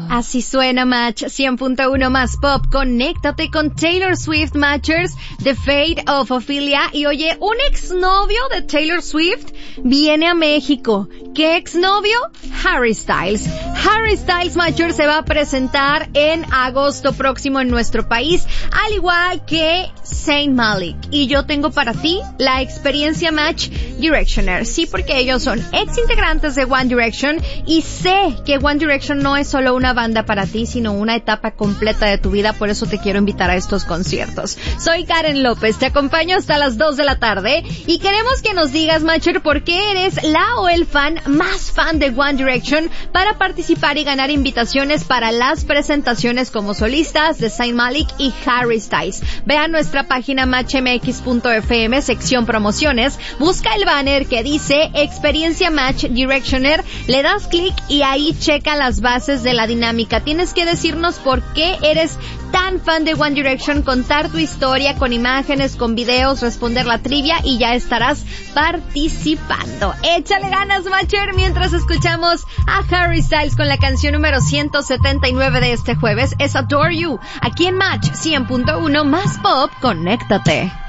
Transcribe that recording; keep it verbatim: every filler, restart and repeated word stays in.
Así suena Match cien punto uno más pop. Conéctate con Taylor Swift, Matchers, The Fate of Ophelia. Y oye, un exnovio de Taylor Swift viene a México. ¿Qué exnovio? Harry Styles. Harry Styles, Matchers, se va a presentar en agosto próximo en nuestro país, al igual que Zayn Malik. Y yo tengo para ti la experiencia Match Directioner. Sí, porque ellos son ex integrantes de One Direction y sé que One Direction no es solo una banda para ti, sino una etapa completa de tu vida. Por eso te quiero invitar a estos conciertos. Soy Karen López, te acompaño hasta las dos de la tarde y queremos que nos digas, Matcher, por qué eres la o el fan más fan de One Direction para participar y ganar invitaciones para las presentaciones como solistas de Zayn Malik y Harry Styles. Ve a nuestra página match m x punto f m, sección promociones, busca el banner que dice Experiencia Match Directioner, le das clic y ahí checa las bases de la dinámica. Tienes que decirnos por qué eres tan fan de One Direction, contar tu historia con imágenes, con videos, responder la trivia y ya estarás participando. Échale ganas, Matcher, mientras escuchamos a Harry Styles con la canción número ciento setenta y nueve de este jueves, es Adore You, aquí en Match cien punto uno más pop. Conéctate.